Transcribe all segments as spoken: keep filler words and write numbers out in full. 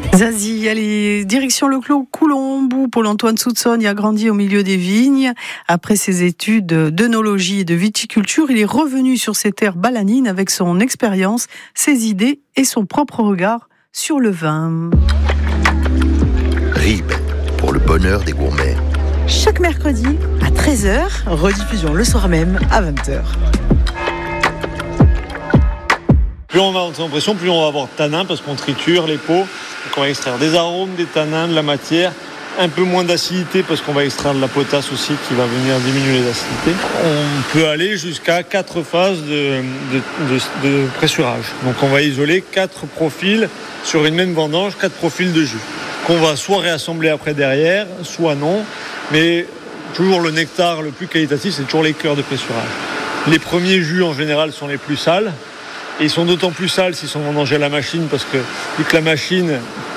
Zazie, allez, direction le Clos Coulombe, où Paul-Antoine Soutson y a grandi au milieu des vignes. Après ses études d'œnologie et de viticulture, il est revenu sur ses terres balanines avec son expérience, ses idées et son propre regard sur le vin. Ribes, pour le bonheur des gourmets. Chaque mercredi à treize heures, rediffusion le soir même à vingt heures. Plus on va entrer en pression, plus on va avoir de tanins parce qu'on triture les peaux. Donc on va extraire des arômes, des tanins, de la matière, un peu moins d'acidité parce qu'on va extraire de la potasse aussi qui va venir diminuer les acidités. On peut aller jusqu'à quatre phases de, de, de, de pressurage. Donc on va isoler quatre profils sur une même vendange, quatre profils de jus qu'on va soit réassembler après derrière, soit non. Mais toujours le nectar le plus qualitatif, c'est toujours les cœurs de pressurage. Les premiers jus en général sont les plus sales. Et ils sont d'autant plus sales s'ils sont vendangés à la machine parce que vu que la machine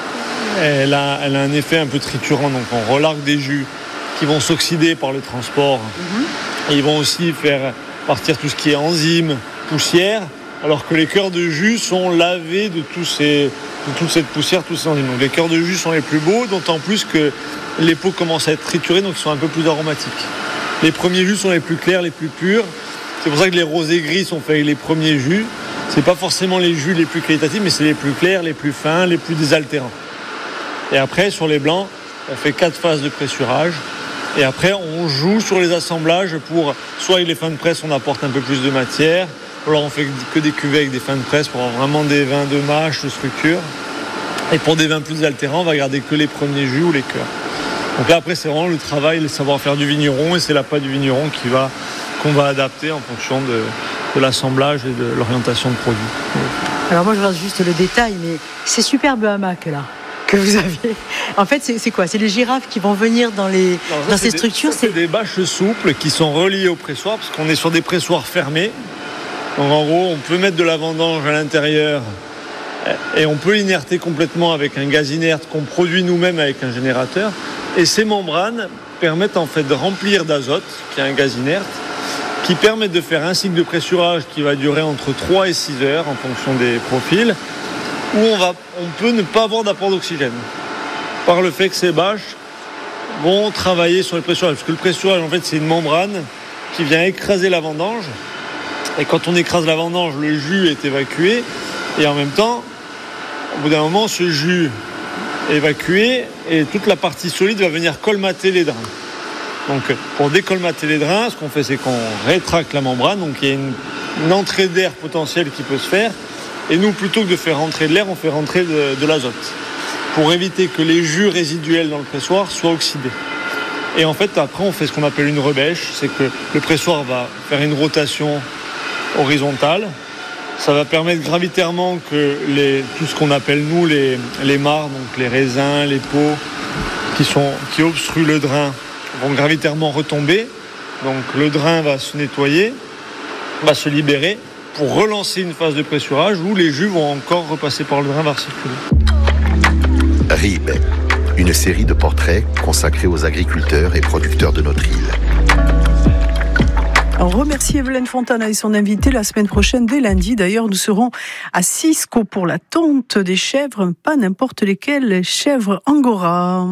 elle a, elle a un effet un peu triturant, donc on relargue des jus qui vont s'oxyder par le transport. Mm-hmm. Et ils vont aussi faire partir tout ce qui est enzymes, poussière, alors que les cœurs de jus sont lavés de, tous ces, de toute cette poussière, tous ces enzymes. Donc les cœurs de jus sont les plus beaux, d'autant plus que les peaux commencent à être triturées, donc ils sont un peu plus aromatiques. Les premiers jus sont les plus clairs, les plus purs. C'est pour ça que les rosés gris sont faits avec les premiers jus. C'est pas forcément les jus les plus qualitatifs, mais c'est les plus clairs, les plus fins, les plus désaltérants. Et après, sur les blancs, on fait quatre phases de pressurage. Et après, on joue sur les assemblages pour, soit avec les fins de presse, on apporte un peu plus de matière, ou alors on fait que des cuvées avec des fins de presse pour avoir vraiment des vins de mâche, de structure. Et pour des vins plus désaltérants, on va garder que les premiers jus ou les cœurs. Donc là, après, c'est vraiment le travail, le savoir-faire du vigneron, et c'est la pâte du vigneron qui va, qu'on va adapter en fonction de... de l'assemblage et de l'orientation de produits. Alors moi je regarde juste le détail, mais c'est superbe hamac là que vous avez. En fait c'est, c'est quoi ? C'est les girafes qui vont venir dans, les, Alors, dans ces des, structures ça, c'est... c'est des bâches souples qui sont reliées au pressoir parce qu'on est sur des pressoirs fermés. Donc en gros on peut mettre de la vendange à l'intérieur et on peut l'inerter complètement avec un gaz inerte qu'on produit nous-mêmes avec un générateur. Et ces membranes permettent en fait de remplir d'azote, qui est un gaz inerte, qui permettent de faire un cycle de pressurage qui va durer entre trois et six heures en fonction des profils, où on, va, on peut ne pas avoir d'apport d'oxygène, par le fait que ces bâches vont travailler sur le pressurage. Parce que le pressurage, en fait, c'est une membrane qui vient écraser la vendange, et quand on écrase la vendange, le jus est évacué, et en même temps, au bout d'un moment, ce jus est évacué, et toute la partie solide va venir colmater les drains. Donc, pour décolmater les drains, ce qu'on fait, c'est qu'on rétracte la membrane. Donc, il y a une, une entrée d'air potentielle qui peut se faire. Et nous, plutôt que de faire rentrer de l'air, on fait rentrer de, de l'azote pour éviter que les jus résiduels dans le pressoir soient oxydés. Et en fait, après, on fait ce qu'on appelle une rebêche. C'est que le pressoir va faire une rotation horizontale. Ça va permettre gravitairement que les, tout ce qu'on appelle, nous, les, les mares, donc les raisins, les peaux, qui, sont, qui obstruent le drain, vont gravitairement retomber, donc le drain va se nettoyer, va se libérer pour relancer une phase de pressurage où les jus vont encore repasser par le drain, va circuler. Ribes, une série de portraits consacrés aux agriculteurs et producteurs de notre île. On remercie Evelyne Fontana et son invité la semaine prochaine, dès lundi. D'ailleurs, nous serons à Cisco pour la tonte des chèvres, pas n'importe lesquelles, les chèvres Angora.